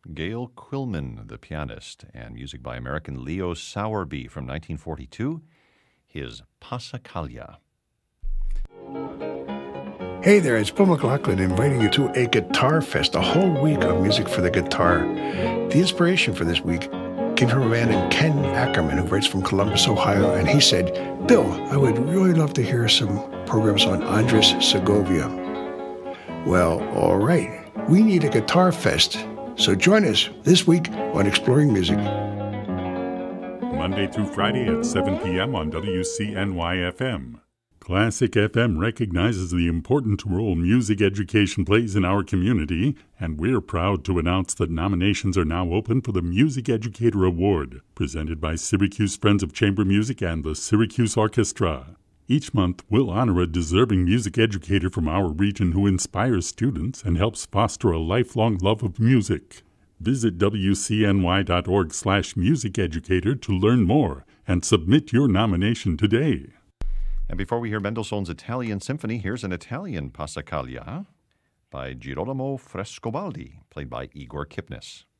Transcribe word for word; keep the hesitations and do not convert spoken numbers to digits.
Gail Quillman, the pianist, and music by American Leo Sowerby from nineteen forty-two, his Passacaglia. Hey there, it's Bill McLaughlin inviting you to a Guitar Fest, a whole week of music for the guitar. The inspiration for this week came from a man named Ken Ackerman, who writes from Columbus, Ohio, and he said, Bill, I would really love to hear some programs on Andres Segovia. Well, all right, we need a Guitar Fest, so join us this week on Exploring Music. Monday through Friday at seven p.m. on W C N Y F M. Classic F M recognizes the important role music education plays in our community, and we're proud to announce that nominations are now open for the Music Educator Award, presented by Syracuse Friends of Chamber Music and the Syracuse Orchestra. Each month, we'll honor a deserving music educator from our region who inspires students and helps foster a lifelong love of music. Visit W C N Y dot org slash music educator to learn more and submit your nomination today. And before we hear Mendelssohn's Italian Symphony, here's an Italian Passacaglia by Girolamo Frescobaldi, played by Igor Kipnis.